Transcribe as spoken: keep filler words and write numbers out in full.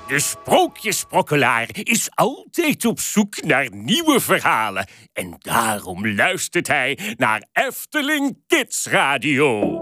De sprookjesprokkelaar is altijd op zoek naar nieuwe verhalen. En daarom luistert hij naar Efteling Kids Radio.